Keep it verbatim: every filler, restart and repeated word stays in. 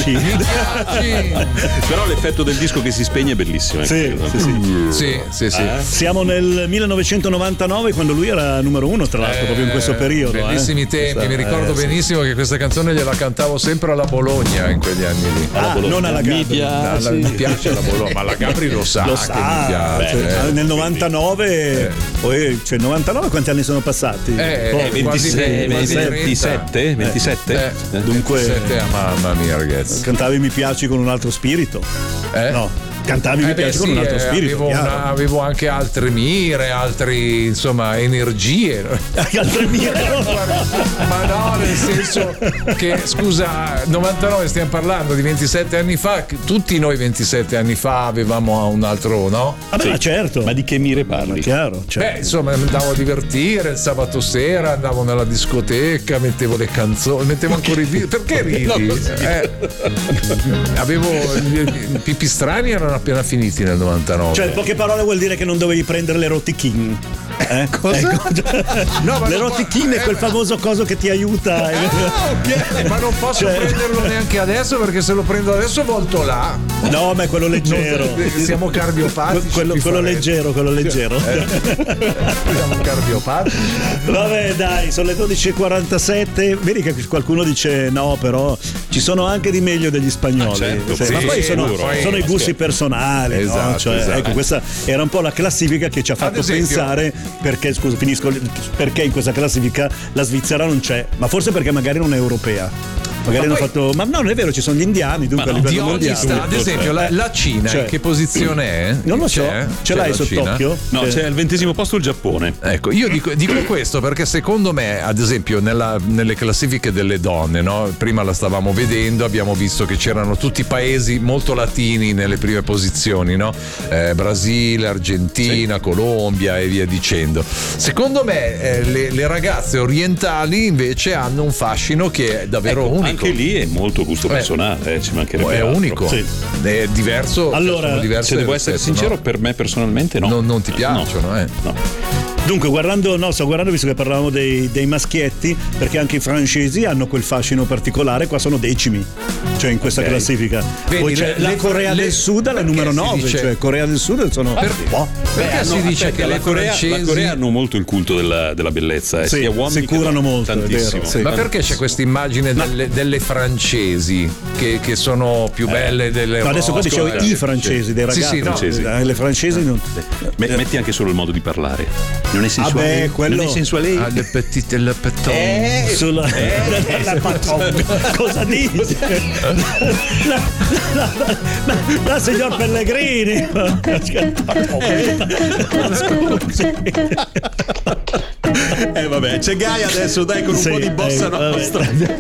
piaci. Però l'effetto del disco che si spegne è bellissimo. Sì, sì, sì. Sì, sì, sì. Eh? Siamo nel millenovecentonovantanove, quando lui era numero uno, tra l'altro, Eh, proprio in questo periodo. Bellissimi eh. tempi, Questa- mi ricordo eh, sì. benissimo che questa canzone gliela cantavo sempre alla Bologna in quegli anni lì. Ah, non alla Mi Gabri. La- la- mi piace la Bologna, ma la Gabri lo sa Lo che sa, mi piace. cioè, eh. nel novantanove, poi, cioè novantanove quanti anni sono passati? Eh, Boh, eh, quasi ventisei, quasi ventisette, ventisette? Eh, Dunque- ventisette, ah, mamma mia ragazzi. Cantavi Mi piaci con un altro spirito? Eh? No, cantavi Mi Eh beh, piaci con sì, un altro eh, spirito. avevo, chiaro. una- avevo anche altre mire, altri insomma energie. Altre mie. Ma no, nel senso che scusa, novantanove stiamo parlando di ventisette anni fa, che tutti noi ventisette anni fa avevamo un altro, no? Vabbè, ma certo. Ma di che mire parli? Chiaro, certo. Beh, insomma, andavo a divertire il sabato sera, andavo nella discoteca, mettevo le canzoni, mettevo ancora i video. Perché ridi? Eh, avevo i pipistrani erano appena finiti nel novantanove. Cioè, in poche parole vuol dire che non dovevi prendere l'erotichin. Eh? Cosa? Ecco. No, ma L'erotichin non- è quel eh, famoso coso che ti aiuta. Ah, ok, ma non posso Cioè- prenderlo neanche adesso perché se lo prendo adesso volto là. No, ma è quello leggero. Non- siamo cardiopatici. quello, chi quello farebbe? leggero, quello leggero. Siamo cardiopatici. Vabbè, dai, sono le dodici e quarantasette. Vedi che qualcuno dice no, però ci sono anche di meglio degli spagnoli. Ah, certo, Sì, sì, ma poi sono, sicuro. sono i gusti personali. no? Esatto, Cioè, esatto. Ecco, questa era un po' la classifica che ci ha fatto esempio- pensare perché, scusa, finisco, perché in questa classifica la Svizzera non c'è, ma forse perché magari non è europea. Magari Ma hanno poi- fatto. Ma no, non è vero, ci sono gli indiani, dunque Ma a no, Di livello oggi mondiale. sta, ad esempio, la, la Cina Cioè- in che posizione è? Non lo so, C'è? ce C'è l'hai la Cina? sott'occhio? No, Cioè- c'è al ventesimo posto il Giappone. Ecco, io dico, dico questo perché secondo me, ad esempio, nella- nelle classifiche delle donne, no? Prima la stavamo vedendo, abbiamo visto che c'erano tutti i paesi molto latini nelle prime posizioni, no? Eh, Brasile, Argentina, Colombia e via dicendo. Secondo me eh, le, le ragazze orientali invece hanno un fascino che è davvero Ecco, unico. anche lì è molto gusto Eh. personale, eh, ci mancherebbe È altro. unico, Sì. è diverso. Allora, sono diverse Se devo lo essere stesso, sincero, no? per me personalmente no. Non- non ti piacciono, no. eh? No. Dunque, guardando, no, sto guardando visto che parlavamo dei, dei maschietti, perché anche i francesi hanno quel fascino particolare, qua sono decimi, cioè in questa Ok. classifica. Vedi, Poi c'è le- la le- Corea le- del Sud alla perché numero si nove, dice- cioè Corea del Sud sono. Per- Boh. Perché Beh, si hanno- dice aspetta, che la le Corea, francesi la Corea hanno molto il culto della, della bellezza, eh, Sì, sia uomini si che curano donne, molto, è vero, tantissimo. sì. Ma perché c'è questa immagine delle, delle francesi che, che sono più belle delle No, adesso qua rosce? dicevo eh, i francesi, dei Sì, ragazzi. sì, no. Francesi. Eh, le francesi non. Me- metti anche solo il modo di parlare. Non è sensuale. Vabbè, quello- Non è sensuale. Ah, le petite le peton. Eh, Sulla, la patron. Cosa dici? La, la, la, la signor Pellegrini. Eh vabbè, c'è Gaia adesso, dai, con un Sì, po' di bossa eh, vabbè. nostra.